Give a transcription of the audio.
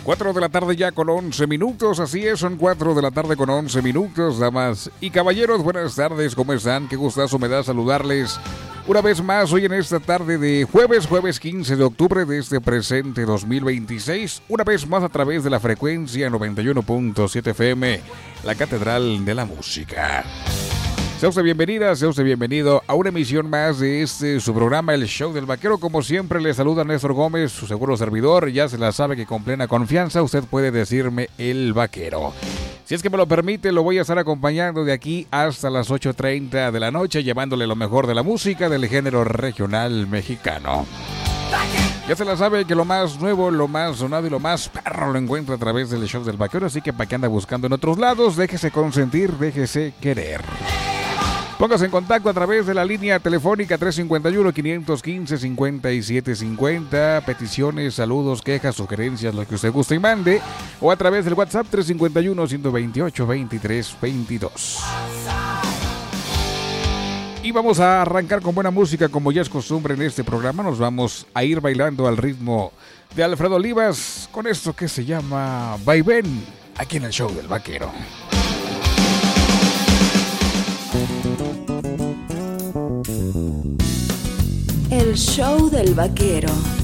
4 de la tarde ya con 11 minutos, así es, son 4 de la tarde con 11 minutos, damas y caballeros, buenas tardes, ¿cómo están? Qué gustazo me da saludarles una vez más hoy en esta tarde de jueves 15 de octubre de este presente 2026, una vez más a través de la frecuencia 91.7 FM, la Catedral de la Música. Sea usted bienvenida, sea usted bienvenido a una emisión más de su programa, El Show del Vaquero. Como siempre, le saluda Néstor Gómez, su seguro servidor. Ya se la sabe que con plena confianza usted puede decirme El Vaquero. Si es que me lo permite, lo voy a estar acompañando de aquí hasta las 8:30 de la noche, llevándole lo mejor de la música del género regional mexicano. Ya se la sabe que lo más nuevo, lo más sonado y lo más perro lo encuentra a través del Show del Vaquero. Así que para que anda buscando en otros lados, déjese consentir, déjese querer. Póngase en contacto a través de la línea telefónica 351-515-5750. Peticiones, saludos, quejas, sugerencias, lo que usted guste y mande. O a través del WhatsApp 351-128-2322. Y vamos a arrancar con buena música, como ya es costumbre en este programa. Nos vamos a ir bailando al ritmo de Alfredo Olivas con esto que se llama Vaivén, aquí en el Show del Vaquero. El Show del Vaquero.